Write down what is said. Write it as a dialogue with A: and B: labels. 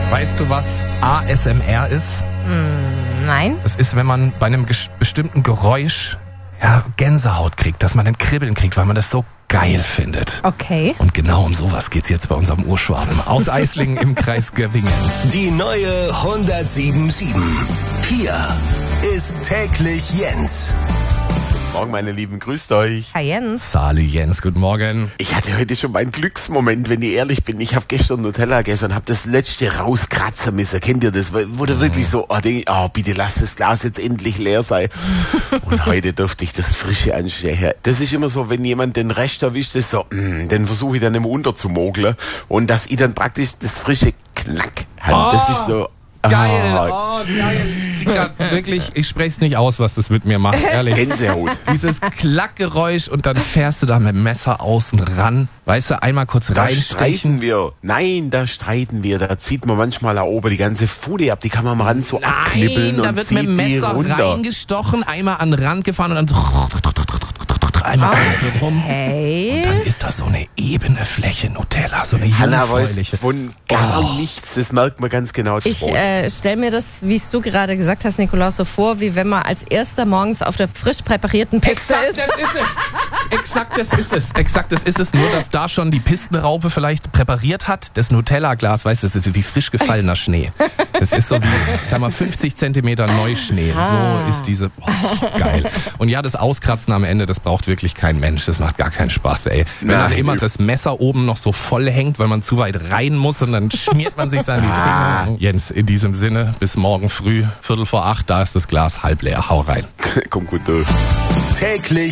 A: Weißt du, was ASMR ist?
B: Nein.
A: Das ist, wenn man bei einem bestimmten Geräusch Gänsehaut kriegt, dass man ein Kribbeln kriegt, weil man das so geil findet.
B: Okay.
A: Und genau um sowas geht's jetzt bei unserem Urschwaben aus Eislingen im Kreis Göppingen.
C: Die neue 107.7. Hier ist täglich Jens.
D: Morgen, meine Lieben, grüßt euch.
B: Hi Jens.
A: Salü Jens, guten Morgen.
D: Ich hatte heute schon meinen Glücksmoment, wenn ich ehrlich bin. Ich habe gestern Nutella gegessen und habe das letzte rauskratzen müssen. Kennt ihr das? Wurde wirklich so, bitte lass das Glas jetzt endlich leer sein. Und heute durfte ich das Frische anstechen. Das ist immer so, wenn jemand den Rest erwischt, ist so, den versuche ich dann immer unterzumogeln. Und dass ich dann praktisch das frische Knack habe. Das ist so...
A: Geil, geil. Wirklich, ich spreche es nicht aus, was das mit mir macht, ehrlich.
D: Gänsehaut.
A: Dieses Klackgeräusch und dann fährst du da mit dem Messer außen ran. Weißt du, einmal kurz
D: Da
A: reinstechen.
D: streiten wir. Nein, da streiten wir. Da zieht man manchmal da oben die ganze Folie ab. Die kann man mal ran so abknibbeln
A: Nein, da
D: und
A: wird
D: zieht
A: mit dem
D: die
A: Messer
D: runter.
A: reingestochen, einmal an den Rand gefahren und dann so einmal außen rum.
B: Hey.
A: Dann ist das so eine ebene Fläche Nutella, so eine
D: Hanna weiß
A: jungfräuliche.
D: von gar nichts. Das merkt man ganz genau.
B: Ich stelle mir das, wie es du gerade gesagt hast, Nikolaus, so vor, wie wenn man als erster morgens auf der frisch präparierten Piste
A: Exakt,
B: ist.
A: das ist es. Exakt, das ist es. Nur, dass da schon die Pistenraupe vielleicht präpariert hat. Das Nutella-Glas, weißt du, das ist wie frisch gefallener Schnee. Das ist so wie, sag mal, 50 Zentimeter Neuschnee. So ist diese, geil. Und ja, das Auskratzen am Ende, das braucht wirklich kein Mensch. Das macht gar keinen Spaß, ey. Wenn dann immer das Messer oben noch so voll hängt, weil man zu weit rein muss und dann schmiert man sich an die Finger. Jens, in diesem Sinne, bis morgen früh, 7:45, da ist das Glas halb leer. Hau rein.
D: Kommt gut durch.
C: Täglich